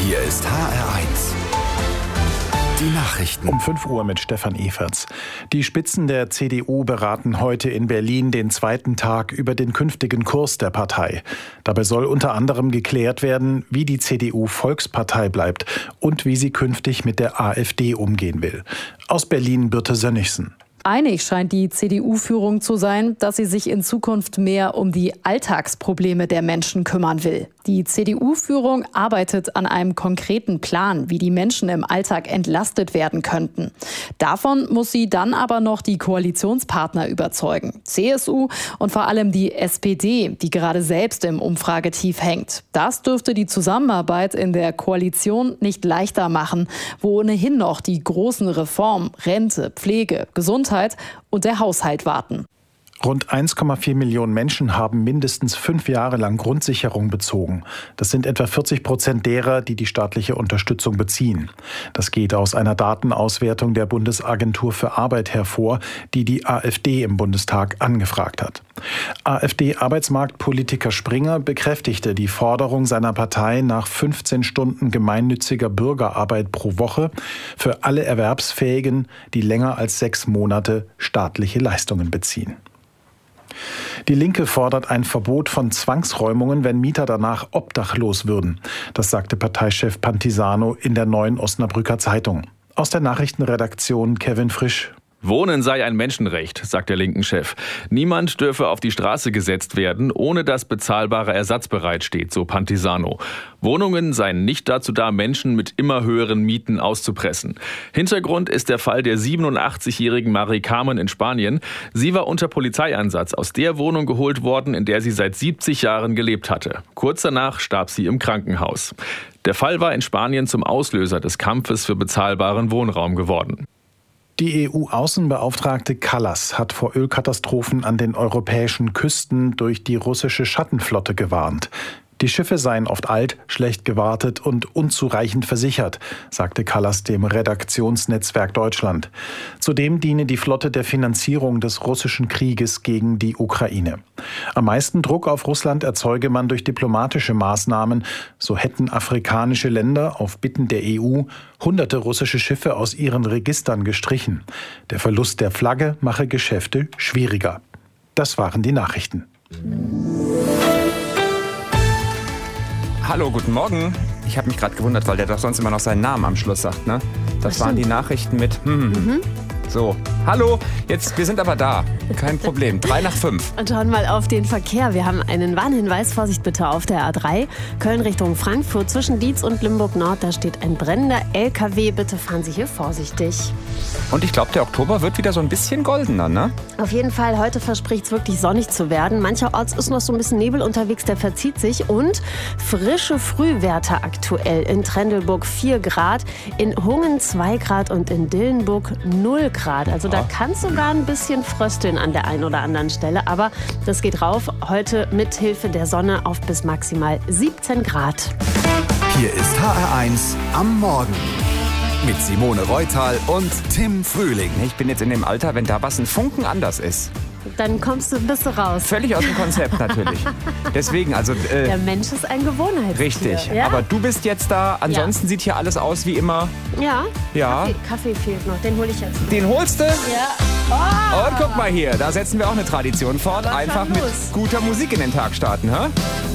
Hier ist HR1. Die Nachrichten. Um 5 Uhr mit Stefan Eferts. Die Spitzen der CDU beraten heute in Berlin den zweiten Tag über den künftigen Kurs der Partei. Dabei soll unter anderem geklärt werden, wie die CDU Volkspartei bleibt und wie sie künftig mit der AfD umgehen will. Aus Berlin Birte Sönnigsen. Einig scheint die CDU-Führung zu sein, dass sie sich in Zukunft mehr um die Alltagsprobleme der Menschen kümmern will. Die CDU-Führung arbeitet an einem konkreten Plan, wie die Menschen im Alltag entlastet werden könnten. Davon muss sie dann aber noch die Koalitionspartner überzeugen. CSU und vor allem die SPD, die gerade selbst im Umfragetief hängt. Das dürfte die Zusammenarbeit in der Koalition nicht leichter machen, wo ohnehin noch die großen Reformen, Rente, Pflege, Gesundheit und der Haushalt warten. Rund 1,4 Millionen Menschen haben mindestens 5 Jahre lang Grundsicherung bezogen. Das sind etwa 40% derer, die die staatliche Unterstützung beziehen. Das geht aus einer Datenauswertung der Bundesagentur für Arbeit hervor, die die AfD im Bundestag angefragt hat. AfD-Arbeitsmarktpolitiker Springer bekräftigte die Forderung seiner Partei nach 15 Stunden gemeinnütziger Bürgerarbeit pro Woche für alle Erwerbsfähigen, die länger als 6 Monate staatliche Leistungen beziehen. Die Linke fordert ein Verbot von Zwangsräumungen, wenn Mieter danach obdachlos würden. Das sagte Parteichef Pantisano in der Neuen Osnabrücker Zeitung. Aus der Nachrichtenredaktion Kevin Frisch. Wohnen sei ein Menschenrecht, sagt der linken Chef. Niemand dürfe auf die Straße gesetzt werden, ohne dass bezahlbarer Ersatz bereitsteht, so Pantisano. Wohnungen seien nicht dazu da, Menschen mit immer höheren Mieten auszupressen. Hintergrund ist der Fall der 87-jährigen Marie Carmen in Spanien. Sie war unter Polizeieinsatz aus der Wohnung geholt worden, in der sie seit 70 Jahren gelebt hatte. Kurz danach starb sie im Krankenhaus. Der Fall war in Spanien zum Auslöser des Kampfes für bezahlbaren Wohnraum geworden. Die EU-Außenbeauftragte Kallas hat vor Ölkatastrophen an den europäischen Küsten durch die russische Schattenflotte gewarnt. Die Schiffe seien oft alt, schlecht gewartet und unzureichend versichert, sagte Kallas dem Redaktionsnetzwerk Deutschland. Zudem diene die Flotte der Finanzierung des russischen Krieges gegen die Ukraine. Am meisten Druck auf Russland erzeuge man durch diplomatische Maßnahmen. So hätten afrikanische Länder auf Bitten der EU hunderte russische Schiffe aus ihren Registern gestrichen. Der Verlust der Flagge mache Geschäfte schwieriger. Das waren die Nachrichten. Hallo, guten Morgen. Ich habe mich gerade gewundert, weil der doch sonst immer noch seinen Namen am Schluss sagt, ne? Das waren die Nachrichten mit So, hallo, jetzt, wir sind aber da. Kein Problem. 3:05. Und schauen mal auf den Verkehr. Wir haben einen Warnhinweis. Vorsicht bitte auf der A3. Köln Richtung Frankfurt zwischen Dietz und Limburg Nord. Da steht ein brennender LKW. Bitte fahren Sie hier vorsichtig. Und ich glaube, der Oktober wird wieder so ein bisschen goldener, ne? Auf jeden Fall. Heute verspricht es wirklich sonnig zu werden. Mancherorts ist noch so ein bisschen Nebel unterwegs. Der verzieht sich. Und frische Frühwerte aktuell. In Trendelburg 4 Grad, in Hungen 2 Grad und in Dillenburg 0 Grad. Also da kann es sogar ein bisschen frösteln an der einen oder anderen Stelle. Aber das geht rauf. Heute mit Hilfe der Sonne auf bis maximal 17 Grad. Hier ist HR1 am Morgen. Mit Simone Reutal und Tim Frühling. Ich bin jetzt in dem Alter, wenn da was ein Funken anders ist. Dann bist du raus. Völlig aus dem Konzept natürlich. Deswegen, also... der Mensch ist ein Gewohnheitstier. Richtig, ja? Aber du bist jetzt da. Ansonsten sieht hier alles aus wie immer. Ja. Kaffee fehlt noch, den hole ich jetzt. Den holst du? Ja. Und guck mal hier, da setzen wir auch eine Tradition fort. Einfach mit guter Musik in den Tag starten, hä?